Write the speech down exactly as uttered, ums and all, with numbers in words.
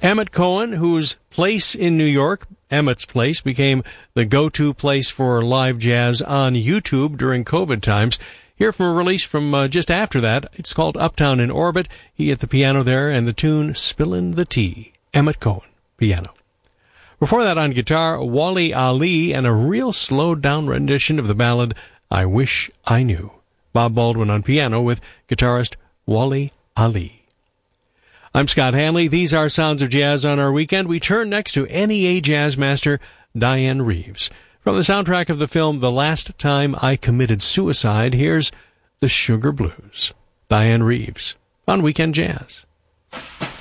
Emmett Cohen, whose place in New York, Emmett's Place, became the go-to place for live jazz on YouTube during COVID times. Here from a release from uh, just after that. It's called Uptown in Orbit. He at the piano there, and the tune Spillin' the Tea. Emmett Cohen, piano. Before that on guitar, Wally Ali and a real slowed-down rendition of the ballad I Wish I Knew. Bob Baldwin on piano with guitarist Wally Ali. I'm Scott Hanley. These are Sounds of Jazz on our weekend. We turn next to N E A jazz master Diane Reeves. From the soundtrack of the film The Last Time I Committed Suicide, here's The Sugar Blues. Diane Reeves on Weekend Jazz.